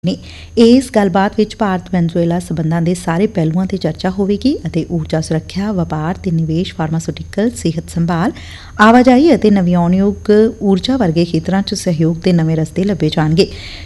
ਨੇ। ਇਸ ਗੱਲਬਾਤ ਵਿੱਚ ਭਾਰਤ ਵੈਨਜ਼ੂਏਲਾ ਸਬੰਧਾਂ ਦੇ ਸਾਰੇ ਪਹਿਲੂਆਂ ਤੇ ਚਰਚਾ ਹੋਵੇਗੀ ਅਤੇ ਊਰਜਾ ਸੁਰੱਖਿਆ, ਵਪਾਰ ਤੇ ਨਿਵੇਸ਼, ਫਾਰਮਾਸਿਊਟੀਕਲ, ਸਿਹਤ ਸੰਭਾਲ, ਆਵਾਜਾਈ ਅਤੇ ਨਵਿਆਉਣਯੋਗ ਊਰਜਾ ਵਰਗੇ ਖੇਤਰਾਂ 'ਚ ਸਹਿਯੋਗ ਦੇ ਨਵੇਂ ਰਸਤੇ ਲੱਭੇ ਜਾਣਗੇ।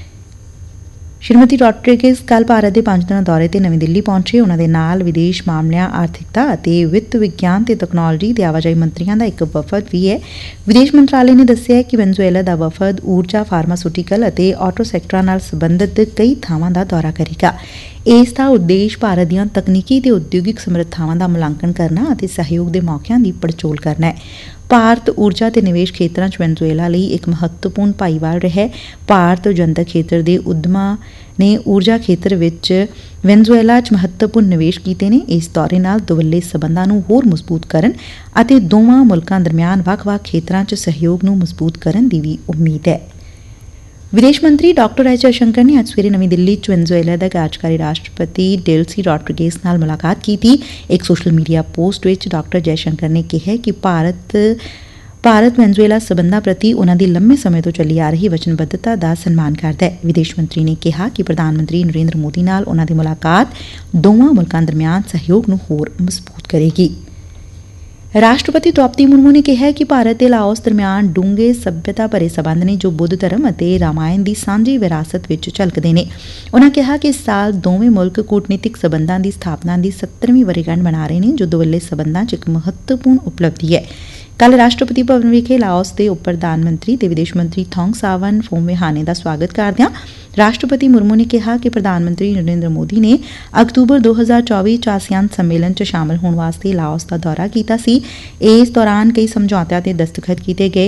ਸ਼੍ਰੀਮਤੀ ਰੋਡਰੀਗੇਜ਼ ਕੱਲ੍ਹ ਭਾਰਤ ਦੇ 5 ਦਿਨਾਂ ਦੌਰੇ ਤੇ ਨਵੀਂ ਦਿੱਲੀ ਪਹੁੰਚੇ। ਉਨ੍ਹਾਂ ਦੇ ਨਾਲ ਵਿਦੇਸ਼ ਮਾਮਲਿਆਂ, ਆਰਥਿਕਤਾ ਅਤੇ ਵਿੱਤ ਵਿਗਿਆਨ ਤੇ ਤਕਨਾਲੋਜੀ ਤੇ ਆਵਾਜਾਈ ਮੰਤਰੀਆਂ ਦਾ ਇੱਕ ਵਫ਼ਦ ਵੀ ਹੈ। ਵਿਦੇਸ਼ ਮੰਤਰਾਲੇ ਨੇ ਦੱਸਿਆ ਕਿ ਵੈਨਜ਼ੂਏਲਾ ਦਾ ਵਫ਼ਦ ਊਰਜਾ, ਫਾਰਮਾਸਿਊਟੀਕਲ ਅਤੇ ਆਟੋ ਸੈਕਟਰਾਂ ਨਾਲ ਸਬੰਧਤ ਕਈ ਥਾਵਾਂ ਦਾ ਦੌਰਾ ਕਰੇਗਾ। ਇਸ ਦਾ ਉਦੇਸ਼ ਭਾਰਤ ਦੀਆਂ ਤਕਨੀਕੀ ਤੇ ਉਦਯੋਗਿਕ ਸਮਰੱਥਾਵਾਂ ਦਾ ਮੁਲਾਂਕਣ ਕਰਨਾ ਅਤੇ ਸਹਿਯੋਗ ਦੇ ਮੌਕਿਆਂ ਦੀ ਪੜਚੋਲ ਕਰਨਾ ਹੈ। ਭਾਰਤ ਊਰਜਾ ਤੇ ਨਿਵੇਸ਼ ਖੇਤਰਾਂ 'ਚ ਵੈਨਜ਼ੂਏਲਾ ਲਈ ਇੱਕ ਮਹੱਤਵਪੂਰਨ ਭਾਈਵਾਲ ਰਿਹਾ। ਭਾਰਤ ਜਨਤਕ ਖੇਤਰ ਦੇ ਉੱਦਮਾਂ ਨੇ ਊਰਜਾ ਖੇਤਰ ਵਿੱਚ ਵੈਨਜ਼ੂਏਲਾ 'ਚ ਮਹੱਤਵਪੂਰਨ ਨਿਵੇਸ਼ ਕੀਤੇ ਨੇ। ਇਸ ਦੌਰੇ ਨਾਲ ਦੁਵੱਲੇ ਸਬੰਧਾਂ ਨੂੰ ਹੋਰ ਮਜ਼ਬੂਤ ਕਰਨ ਅਤੇ ਦੋਵਾਂ ਮੁਲਕਾਂ ਦਰਮਿਆਨ ਵੱਖ-ਵੱਖ ਖੇਤਰਾਂ 'ਚ ਸਹਿਯੋਗ ਨੂੰ ਮਜ਼ਬੂਤ ਕਰਨ ਦੀ ਵੀ ਉਮੀਦ ਹੈ। ਵਿਦੇਸ਼ ਮੰਤਰੀ ਡਾਕਟਰ ਐਸ ਜੈਸ਼ੰਕਰ ਨੇ ਅੱਜ ਸਵੇਰੇ ਨਵੀਂ ਦਿੱਲੀ 'ਚ ਵੈਨਜ਼ੂਏਲਾ ਦੇ ਕਾਰਜਕਾਰੀ ਰਾਸ਼ਟਰਪਤੀ ਡੇਲਸੀ ਰੋਡਰੀਗੇਜ਼ ਨਾਲ ਮੁਲਾਕਾਤ ਕੀਤੀ। ਇੱਕ ਸੋਸ਼ਲ ਮੀਡੀਆ ਪੋਸਟ ਵਿੱਚ ਡਾਕਟਰ ਜੈਸ਼ੰਕਰ ਨੇ ਕਿਹਾ ਕਿ ਭਾਰਤ ਵੈਨਜ਼ੂਏਲਾ ਸਬੰਧਾਂ ਪ੍ਰਤੀ ਉਨ੍ਹਾਂ ਦੀ ਲੰਮੇ ਸਮੇਂ ਤੋਂ ਚੱਲੀ ਆ ਰਹੀ ਵਚਨਬੱਧਤਾ ਦਾ ਸਨਮਾਨ ਕਰਦਾ ਹੈ। ਵਿਦੇਸ਼ ਮੰਤਰੀ ਨੇ ਕਿਹਾ ਕਿ ਪ੍ਰਧਾਨ ਮੰਤਰੀ ਨਰਿੰਦਰ ਮੋਦੀ ਨਾਲ ਉਨ੍ਹਾਂ ਦੀ ਮੁਲਾਕਾਤ ਦੋਵਾਂ ਮੁਲਕਾਂ ਦਰਮਿਆਨ ਸਹਿਯੋਗ ਨੂੰ ਹੋਰ ਮਜ਼ਬੂਤ ਕਰੇਗੀ। ਰਾਸ਼ਟਰਪਤੀ ਦ੍ਰੌਪਦੀ ਮੁਰਮੂ ਨੇ ਕਿਹਾ ਕਿ ਭਾਰਤ ਤੇ ਲਾਓਸ ਦਰਮਿਆਨ ਡੂੰਘੇ ਸੱਭਿਅਤਾ ਭਰੇ ਸਬੰਧ ਨੇ ਜੋ ਬੁੱਧ ਧਰਮ ਅਤੇ ਰਾਮਾਇਣ ਦੀ ਸਾਂਝੀ ਵਿਰਾਸਤ ਵਿੱਚ ਝਲਕਦੇ ਨੇ। ਉਨ੍ਹਾਂ ਕਿਹਾ ਕਿ ਇਸ ਸਾਲ ਦੋਵੇਂ ਮੁਲਕ ਕੂਟਨੀਤਿਕ ਸਬੰਧਾਂ ਦੀ ਸਥਾਪਨਾ ਦੀ 70ਵੀਂ ਵਰ੍ਹੇਗੰਢ ਮਨਾ ਰਹੇ ਨੇ, ਜੋ ਦੁਵੱਲੇ ਸਬੰਧਾਂ 'ਚ ਇੱਕ ਮਹੱਤਵਪੂਰਨ ਉਪਲਬਧੀ ਹੈ। ਕੱਲ੍ਹ ਰਾਸ਼ਟਰਪਤੀ ਭਵਨ ਵਿਖੇ ਲਾਓਸ ਦੇ ਉਪ ਪ੍ਰਧਾਨ ਮੰਤਰੀ ਤੇ ਵਿਦੇਸ਼ ਮੰਤਰੀ ਥੌਂਗ ਸਾਵਨ ਫੋਮਵੇਹਾਨੇ ਦਾ ਸਵਾਗਤ ਕਰਦਿਆਂ ਰਾਸ਼ਟਰਪਤੀ ਮੁਰਮੂ ਨੇ ਕਿਹਾ ਕਿ ਪ੍ਰਧਾਨ ਮੰਤਰੀ ਨਰਿੰਦਰ ਮੋਦੀ ਨੇ ਅਕਤੂਬਰ 2024 'ਚ ਆਸੀਆਨ ਸੰਮੇਲਨ 'ਚ ਸ਼ਾਮਲ ਹੋਣ ਵਾਸਤੇ ਲਾਓਸ ਦਾ ਦੌਰਾ ਕੀਤਾ ਸੀ। ਇਸ ਦੌਰਾਨ ਕਈ ਸਮਝੌਤਿਆਂ ਤੇ ਦਸਤਖਤ ਕੀਤੇ ਗਏ,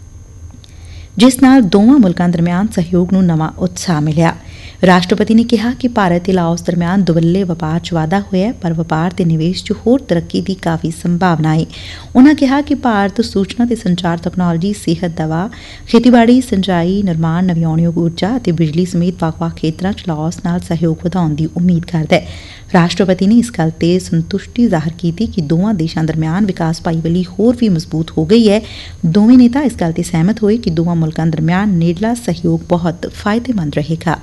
ਜਿਸ ਨਾਲ ਦੋਵਾਂ ਮੁਲਕਾਂ ਦਰਮਿਆਨ ਸਹਿਯੋਗ ਨੂੰ ਨਵਾਂ ਉਤਸ਼ਾਹ ਮਿਲਿਆ। ਰਾਸ਼ਟਰਪਤੀ ਨੇ ਕਿਹਾ ਕਿ ਭਾਰਤ ਤੇ ਲਾਓਸ ਦਰਮਿਆਨ ਦੁਵੱਲੇ ਵਪਾਰ 'ਚ ਵਾਧਾ ਹੋਇਆ, ਪਰ ਵਪਾਰ ਤੇ ਨਿਵੇਸ਼ 'ਚ ਹੋਰ ਤਰੱਕੀ ਦੀ ਕਾਫ਼ੀ ਸੰਭਾਵਨਾ ਹੈ। ਉਨ੍ਹਾਂ ਕਿਹਾ ਕਿ ਭਾਰਤ ਸੂਚਨਾ ਤੇ ਸੰਚਾਰ ਤਕਨਾਲੋਜੀ, ਸਿਹਤ, ਦਵਾ, ਖੇਤੀਬਾੜੀ, ਸਿੰਜਾਈ, ਨਿਰਮਾਣ, ਨਵਿਆਉਣਯੋਗ ਊਰਜਾ ਅਤੇ ਬਿਜਲੀ ਸਮੇਤ ਵੱਖ-ਵੱਖ ਖੇਤਰਾਂ 'ਚ ਲਾਓਸ ਨਾਲ ਸਹਿਯੋਗ ਵਧਾਉਣ ਦੀ ਉਮੀਦ ਕਰਦਾ ਹੈ। ਰਾਸ਼ਟਰਪਤੀ ਨੇ ਇਸ ਗੱਲ ਤੇ ਸੰਤੁਸ਼ਟੀ ਜ਼ਾਹਰ ਕੀਤੀ ਕਿ ਦੋਵਾਂ ਦੇਸ਼ਾਂ ਦਰਮਿਆਨ ਵਿਕਾਸ ਭਾਈਵਾਲੀ ਹੋਰ ਵੀ ਮਜ਼ਬੂਤ ਹੋ ਗਈ ਹੈ। ਦੋਵੇਂ ਨੇਤਾ ਇਸ ਗੱਲ ਤੇ ਸਹਿਮਤ ਹੋਏ ਕਿ ਦੋਵਾਂ ਮੁਲਕਾਂ ਦਰਮਿਆਨ ਨੇੜਲਾ ਸਹਿਯੋਗ ਬਹੁਤ ਫਾਇਦੇਮੰਦ ਰਹੇਗਾ।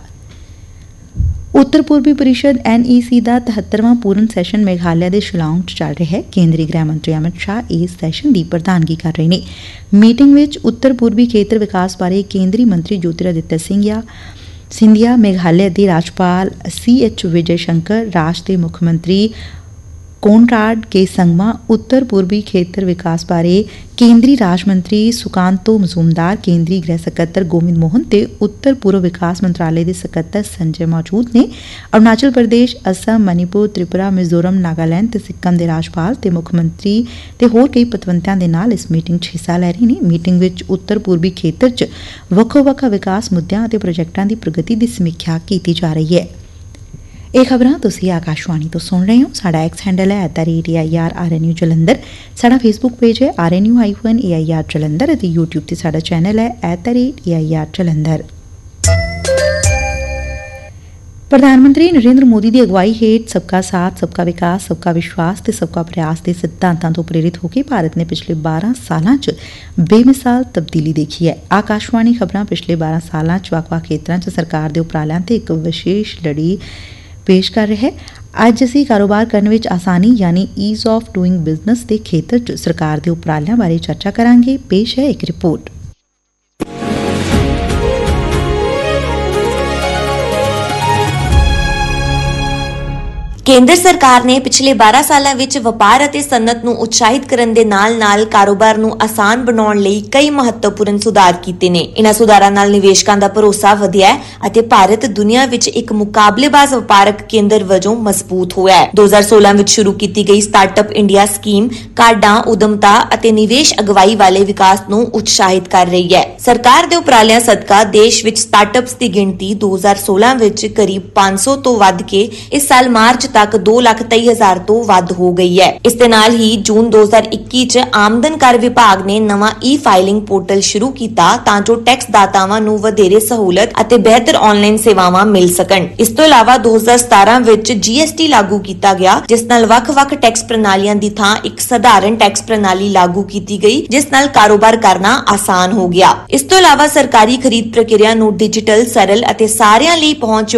ਉੱਤਰ ਪੂਰਬੀ ਪਰਿਸ਼ਦ NEC ਦਾ 73ਵਾਂ ਪੂਰਨ ਸੈਸ਼ਨ ਮੇਘਾਲਿਆ ਦੇ ਸ਼ਿਲਾਂਗ 'ਚ ਚੱਲ ਰਿਹਾ ਹੈ। ਕੇਂਦਰੀ ਗ੍ਰਹਿ ਮੰਤਰੀ ਅਮਿਤ ਸ਼ਾਹ ਇਸ ਸੈਸ਼ਨ ਦੀ ਪ੍ਰਧਾਨਗੀ ਕਰ ਰਹੇ ਨੇ। ਮੀਟਿੰਗ ਵਿੱਚ ਉੱਤਰ ਪੂਰਬੀ ਖੇਤਰ ਵਿਕਾਸ ਬਾਰੇ ਕੇਂਦਰੀ ਮੰਤਰੀ ਜੋਤਿਰਾਦਿੱਤਿਆ ਸਿੰਧੀਆ, ਮੇਘਾਲਿਆ ਦੇ ਰਾਜਪਾਲ CH ਵਿਜੇ ਸ਼ੰਕਰ, ਰਾਜ ਦੇ ਮੁੱਖ ਮੰਤਰੀ ਕੋਨਰਾਡ ਕੇ ਸੰਗਮਾ, ਉੱਤਰ ਪੂਰਬੀ ਖੇਤਰ ਵਿਕਾਸ ਬਾਰੇ ਕੇਂਦਰੀ ਰਾਜ ਮੰਤਰੀ ਸੁਕਾਂਤੋ ਮਜ਼ੂਮਦਾਰ, ਕੇਂਦਰੀ ਗ੍ਰਹਿ ਸਕੱਤਰ ਗੋਵਿੰਦ ਮੋਹਨ ਤੇ ਉੱਤਰ ਪੂਰਬ ਵਿਕਾਸ ਮੰਤਰਾਲੇ ਦੇ ਸਕੱਤਰ ਸੰਜੇ ਮੌਜੂਦ ਨੇ। ਅਰੁਣਾਚਲ ਪ੍ਰਦੇਸ਼, ਅਸਮ, ਮਨੀਪੁਰ, ਤ੍ਰਿਪੁਰਾ, ਮਿਜ਼ੋਰਮ, ਨਾਗਾਲੈਂਡ ਤੇ ਸਿੱਕਮ ਦੇ ਰਾਜਪਾਲ ਤੇ ਮੁੱਖ ਮੰਤਰੀ ਤੇ ਹੋਰ ਕਈ ਪਤਵੰਤਿਆਂ ਦੇ ਨਾਲ ਇਸ ਮੀਟਿੰਗ 'ਚ ਹਿੱਸਾ ਲੈ ਰਹੇ ਨੇ। ਮੀਟਿੰਗ ਵਿੱਚ ਉੱਤਰ ਪੂਰਬੀ ਖੇਤਰ 'ਚ ਵੱਖੋ-ਵੱਖ ਵਿਕਾਸ ਮੁੱਦਿਆਂ ਅਤੇ ਪ੍ਰੋਜੈਕਟਾਂ ਦੀ ਪ੍ਰਗਤੀ ਦੀ ਸਮੀਖਿਆ ਕੀਤੀ ਜਾ ਰਹੀ ਹੈ। ਇਹ ਖਬਰਾਂ ਤੁਸੀਂ ਆਕਾਸ਼ਵਾਣੀ ਤੋਂ ਸੁਣ ਰਹੇ ਹੋ। ਸਾਡਾ ਐਕਸ ਹੈਂਡਲ ਹੈ @AIRRNU ਜਲੰਧਰ। ਸਾਡਾ ਫੇਸਬੁੱਕ ਪੇਜ ਹੈ RNU-AIR ਜਲੰਧਰ ਅਤੇ YouTube ਤੇ ਸਾਡਾ ਚੈਨਲ ਹੈ @AIR ਜਲੰਧਰ। ਪ੍ਰਧਾਨ ਮੰਤਰੀ ਨਰਿੰਦਰ ਮੋਦੀ ਦੀ ਅਗਵਾਈ ਹੇਠ ਸਬਕਾ ਸਾਥ, ਸਬਕਾ ਵਿਕਾਸ, ਸਬਕਾ ਵਿਸ਼ਵਾਸ ਤੇ ਸਬਕਾ ਪ੍ਰਯਾਸ ਦੇ ਸਿਧਾਂਤਾਂ ਤੋਂ ਪ੍ਰੇਰਿਤ ਹੋ ਕੇ ਭਾਰਤ ਨੇ ਪਿਛਲੇ 12 ਸਾਲਾਂ 'ਚ ਬੇਮਿਸਾਲ ਤਬਦੀਲੀ ਦੇਖੀ ਹੈ। ਆਕਾਸ਼ਵਾਣੀ ਖਬਰਾਂ ਪਿਛਲੇ 12 ਸਾਲਾਂ 'ਚ ਵੱਖ-ਵੱਖ ਖੇਤਰਾਂ 'ਚ ਸਰਕਾਰ ਦੇ ਉਪਰਾਲਿਆਂ ਤੇ ਇੱਕ ਵਿਸ਼ੇਸ਼ ਲੜੀ ਪੇਸ਼ ਕਰ ਰਿਹਾ ਹੈ। ਅੱਜ ਅਸੀਂ ਕਾਰੋਬਾਰ ਕਰਨ ਵਿੱਚ ਆਸਾਨੀ ਯਾਨੀ ਈਜ਼ ਆਫ ਡੂਇੰਗ ਬਿਜ਼ਨਸ ਦੇ ਖੇਤਰ 'ਚ ਸਰਕਾਰ ਦੇ ਉਪਰਾਲਿਆਂ ਬਾਰੇ ਚਰਚਾ ਕਰਾਂਗੇ। ਪੇਸ਼ ਹੈ ਇੱਕ ਰਿਪੋਰਟ। ਕੇਂਦਰ ਸਰਕਾਰ ਨੇ ਪਿਛਲੇ 12 ਸਾਲਾਂ ਵਿੱਚ ਵਪਾਰ ਅਤੇ ਸਨਅਤ ਨੂੰ ਉਤਸ਼ਾਹਿਤ ਕਰਨ ਦੇ ਨਾਲ-ਨਾਲ ਕਾਰੋਬਾਰ ਨੂੰ ਆਸਾਨ ਬਣਾਉਣ ਲਈ ਕਈ ਮਹੱਤਵਪੂਰਨ ਸੁਧਾਰ ਕੀਤੇ ਨੇ। ਇਨ੍ਹਾਂ ਸੁਧਾਰਾਂ ਨਾਲ ਨਿਵੇਸ਼ਕਾਂ ਦਾ ਭਰੋਸਾ ਵਧਿਆ ਅਤੇ ਭਾਰਤ ਦੁਨੀਆ ਵਿੱਚ ਇੱਕ ਮੁਕਾਬਲੇਬਾਜ਼ ਵਪਾਰਕ ਕੇਂਦਰ ਵਜੋਂ ਮਜ਼ਬੂਤ ਹੋਇਆ ਹੈ। 2016 ਵਿੱਚ ਸ਼ੁਰੂ ਕੀਤੀ ਗਈ ਸਟਾਰਟਅਪ ਇੰਡੀਆ ਸਕੀਮ ਕਾਢਾਂ, ਉਦਮਤਾ ਅਤੇ ਨਿਵੇਸ਼ ਅਗਵਾਈ ਵਾਲੇ ਵਿਕਾਸ ਨੂੰ ਉਤਸ਼ਾਹਿਤ ਕਰ ਰਹੀ ਹੈ। ਸਰਕਾਰ ਦੇ ਉਪਰਾਲਿਆਂ ਸਦਕਾ ਦੇਸ਼ ਵਿੱਚ ਸਟਾਰਟਅਪਸ ਦੀ ਗਿਣਤੀ 2016 ਵਿੱਚ ਕਰੀਬ 500 ਤੋਂ ਵੱਧ ਕੇ ਇਸ ਸਾਲ ਮਾਰਚ ਤੱਕ 2,23,000 ਤੋਂ ਵੱਧ ਹੋ ਗਈ ਹੈ। ਇਸ ਦੇ ਨਾਲ ਹੀ ਜੂਨ 2021 ਚ ਆਮਦਨ ਕਰ ਵਿਭਾਗ ਨੇ ਨਵਾਂ ਈ-ਫਾਈਲਿੰਗ ਪੋਰਟਲ ਸ਼ੁਰੂ ਕੀਤਾ ਤਾਂ ਜੋ ਟੈਕਸ ਦਾਤਾਵਾਂ ਨੂੰ ਵਧੇਰੇ ਸਹੂਲਤ ਅਤੇ ਬਿਹਤਰ ਆਨਲਾਈਨ ਸੇਵਾਵਾਂ ਮਿਲ ਸਕਣ। ਇਸ ਤੋਂ ਇਲਾਵਾ 2017 ਵਿੱਚ GST ਲਾਗੂ ਕੀਤਾ ਗਿਆ, ਜਿਸ ਨਾਲ ਵੱਖ-ਵੱਖ ਟੈਕਸ ਪ੍ਰਣਾਲੀਆਂ ਦੀ ਥਾਂ ਇੱਕ ਸਧਾਰਨ ਟੈਕਸ ਪ੍ਰਣਾਲੀ ਲਾਗੂ ਕੀਤੀ ਗਈ, ਜਿਸ ਨਾਲ ਕਾਰੋਬਾਰ ਕਰਨਾ ਆਸਾਨ ਹੋ ਗਿਆ। ਇਸ ਤੋਂ ਇਲਾਵਾ ਸਰਕਾਰੀ ਖਰੀਦ ਪ੍ਰਕਿਰਿਆ ਨੂੰ ਡਿਜੀਟਲ, ਸਰਲ ਅਤੇ ਸਾਰਿਆਂ ਲਈ ਪਹੁੰਚ